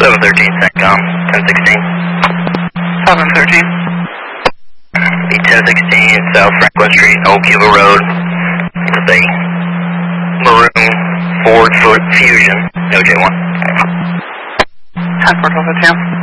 713, SATCOM, 1016. 713. Be 1016 South Franklin Street, Old Cuba Road. With a maroon Ford Fusion, OJ1. 10 Ford Delta 2.